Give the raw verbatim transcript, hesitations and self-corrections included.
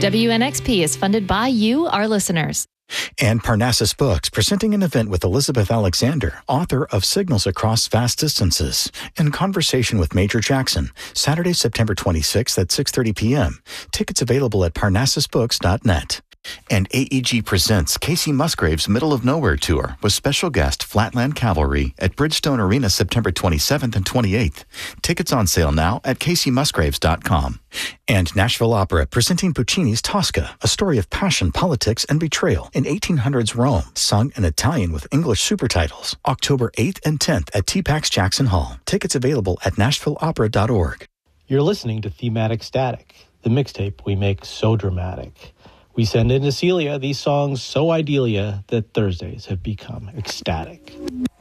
W N X P is funded by you, our listeners. And Parnassus Books, presenting an event with Elizabeth Alexander, author of Signals Across Vast Distances, in conversation with Major Jackson, Saturday, September twenty-sixth at six thirty p.m. Tickets available at parnassus books dot net. And A E G presents Casey Musgrave's Middle of Nowhere Tour with special guest Flatland Cavalry at Bridgestone Arena September twenty-seventh and twenty-eighth. Tickets on sale now at casey musgraves dot com. And Nashville Opera presenting Puccini's Tosca, a story of passion, politics, and betrayal in eighteen hundreds Rome, sung in Italian with English supertitles. October eighth and tenth at T PAX Jackson Hall. Tickets available at nashville opera dot org. You're listening to Thematic Static, the mixtape we make so dramatic. We send in to Celia these songs so idealia that Thursdays have become ecstatic.